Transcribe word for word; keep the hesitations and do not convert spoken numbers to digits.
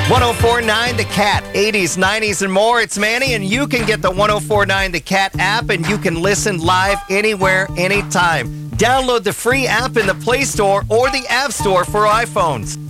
ten forty-nine The Cat, eighties, nineties, and more. It's Manny, and you can get the ten forty-nine The Cat app, and you can listen live anywhere, anytime. Download the free app in the Play Store or the App Store for iPhones.